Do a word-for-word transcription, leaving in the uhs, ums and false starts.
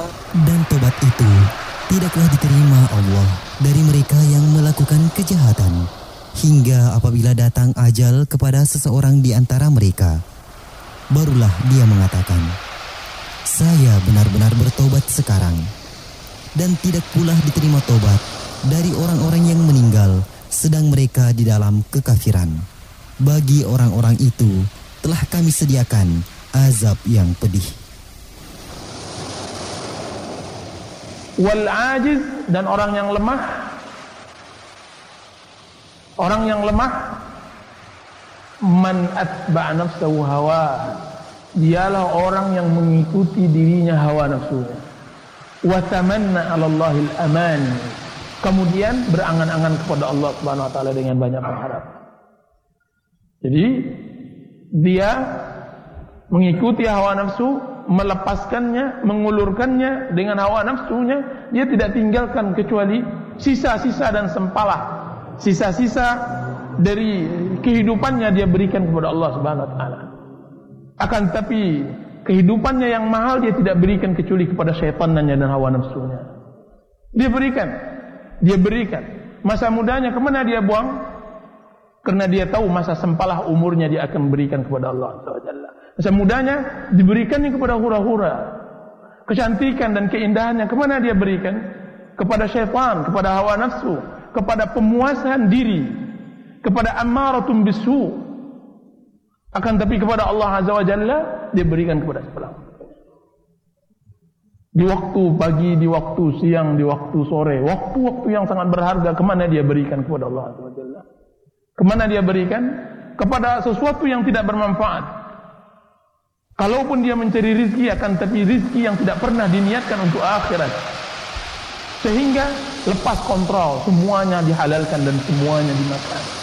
Dan tobat itu tidaklah diterima Allah dari mereka yang melakukan kejahatan, hingga apabila datang ajal kepada seseorang di antara mereka, barulah dia mengatakan, saya benar-benar bertobat sekarang. Dan tidak pula diterima tobat dari orang-orang yang meninggal sedang mereka di dalam kekafiran. Bagi orang-orang itu telah kami sediakan azab yang pedih. Wal ajiz, dan orang yang lemah. Orang yang lemah, man atba'a nafsahu hawa, dialah orang yang mengikuti dirinya hawa nafsunya. Wa tamanna 'ala Allahil aman, kemudian berangan-angan kepada Allah Subhanahu wa taala dengan banyak berharap. Jadi dia mengikuti hawa nafsu, melepaskannya, mengulurkannya dengan hawa nafsunya. Dia tidak tinggalkan kecuali sisa-sisa dan sempalah, sisa-sisa dari kehidupannya dia berikan kepada Allah Subhanahu wa taala. Akan tapi kehidupannya yang mahal dia tidak berikan kecuali kepada syaitannya dan hawa nafsunya. Dia berikan, dia berikan. Masa mudanya kemana dia buang? Karena dia tahu masa sempalah umurnya dia akan berikan kepada Allah subhanahu wa taala. Masa mudanya diberikannya kepada hura-hura. Kecantikan dan keindahannya kemana dia berikan? Kepada syaitan, kepada hawa nafsu, kepada pemuasan diri, kepada ammaratun bisu. Akan tapi kepada Allah Azza wa Jalla dia berikan kepada sebelah. Di waktu pagi, di waktu siang, di waktu sore, waktu-waktu yang sangat berharga, kemana dia berikan kepada Allah Azza wa Jalla? Kemana dia berikan? Kepada sesuatu yang tidak bermanfaat. Kalaupun dia mencari rizki, akan tapi rizki yang tidak pernah diniatkan untuk akhirat. Sehingga lepas kontrol, semuanya dihalalkan dan semuanya dimakan.